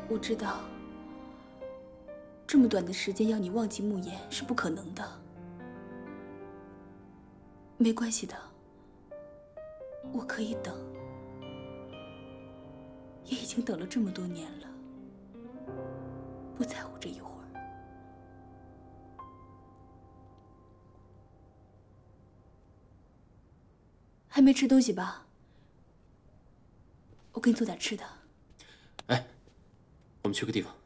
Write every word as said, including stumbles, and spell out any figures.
我知道，这么短的时间要你忘记慕言是不可能的。没关系的，我可以等，也已经等了这么多年了，不在乎这一会儿。还没吃东西吧？我给你做点吃的。 哎，我们去个地方。